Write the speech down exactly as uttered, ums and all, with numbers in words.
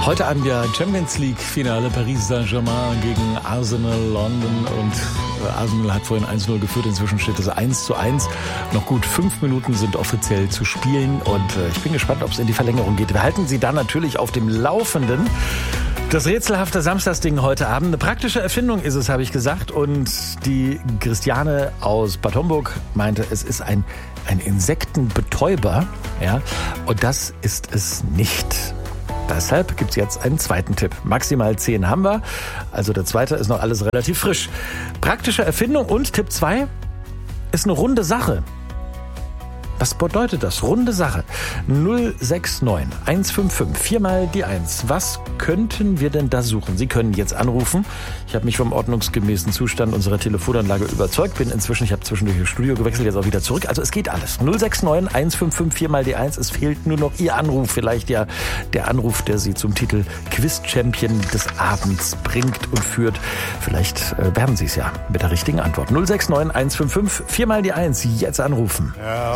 Heute Abend ja Champions League Finale Paris Saint-Germain gegen Arsenal London und Arsenal hat vorhin eins null geführt, inzwischen steht es eins zu eins. Noch gut fünf Minuten sind offiziell zu spielen und ich bin gespannt, ob es in die Verlängerung geht. Wir halten Sie da natürlich auf dem Laufenden. Das rätselhafte Samstagsding heute Abend. Eine praktische Erfindung ist es, habe ich gesagt. Und die Christiane aus Bad Homburg meinte, es ist ein, ein Insektenbetäuber. Ja, und das ist es nicht. Deshalb gibt es jetzt einen zweiten Tipp. Maximal zehn haben wir. Also der zweite ist noch alles relativ frisch. Praktische Erfindung und Tipp zwei ist eine runde Sache. Was bedeutet das? Runde Sache. null sechs neun eins fünf fünf, viermal die eins. Was könnten wir denn da suchen? Sie können jetzt anrufen. Ich habe mich vom ordnungsgemäßen Zustand unserer Telefonanlage überzeugt. Bin inzwischen, ich habe zwischendurch das Studio gewechselt, jetzt auch wieder zurück. Also es geht alles. null sechs neun eins fünf fünf, viermal die eins. Es fehlt nur noch Ihr Anruf. Vielleicht ja der Anruf, der Sie zum Titel Quiz-Champion des Abends bringt und führt. Vielleicht äh, werden Sie es ja mit der richtigen Antwort. null sechs neun eins fünf fünf, viermal die eins. Jetzt anrufen. Ja.